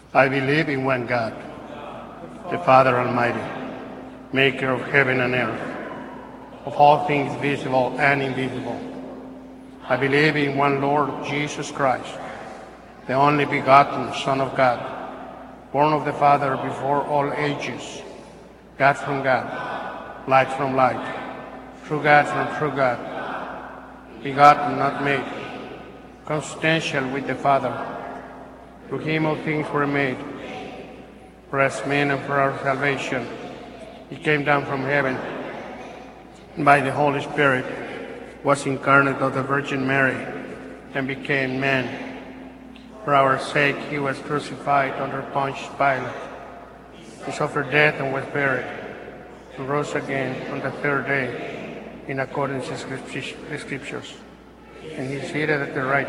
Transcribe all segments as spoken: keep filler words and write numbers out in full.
I believe in one God, the Father Almighty, maker of heaven and earth, of all things visible and invisible. I believe in one Lord Jesus Christ, the only begotten Son of God, born of the Father before all ages, God from God, light from light, true God from true God, begotten, not made, consubstantial with the Father. Through him all things were made. For us men and for our salvation, he came down from heaven, and by the Holy Spirit was incarnate of the Virgin Mary, and became man. For our sake he was crucified under Pontius Pilate. He suffered death and was buried, and rose again on the third day, in accordance with the Scriptures. And he is seated at the right,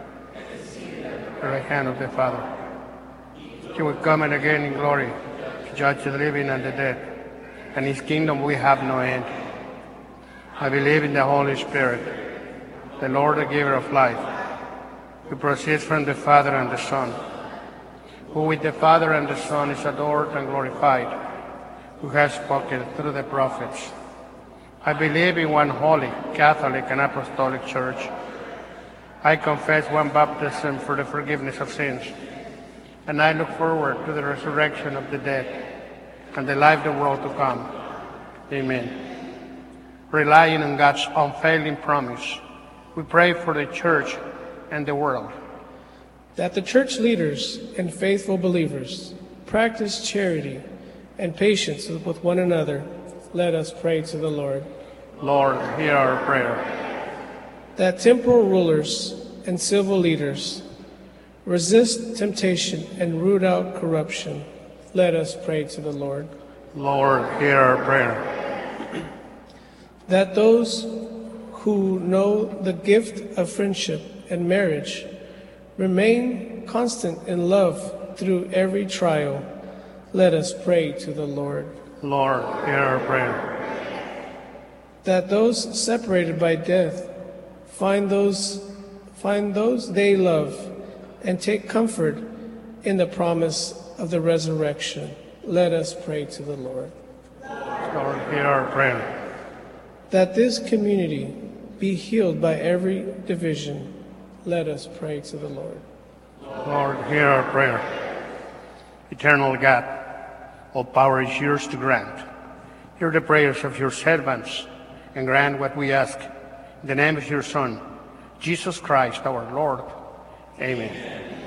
the right hand of the Father. He will come and again in glory to judge the living and the dead, and his kingdom will have no end. I believe in the Holy Spirit, the Lord, the giver of life, who proceeds from the Father and the Son, who with the Father and the Son is adored and glorified, who has spoken through the prophets. I believe in one holy, Catholic, and Apostolic Church. I confess one baptism for the forgiveness of sins, and I look forward to the resurrection of the dead and the life of the world to come. Amen. Relying on God's unfailing promise, we pray for the Church and the world. That the Church leaders and faithful believers practice charity and patience with one another, let us pray to the Lord. Lord, hear our prayer. That temporal rulers and civil leaders resist temptation and root out corruption, let us pray to the Lord. Lord, hear our prayer. That those who know the gift of friendship and marriage remain constant in love through every trial, let us pray to the Lord. Lord, hear our prayer. That those separated by death find those find those they love and take comfort in the promise of the resurrection, let us pray to the Lord. Lord, hear our prayer. That this community be healed by every division, let us pray to the Lord. Lord, hear our prayer. Eternal God, all power is yours to grant. Hear the prayers of your servants and grant what we ask. In the name of your Son, Jesus Christ, our Lord. Amen.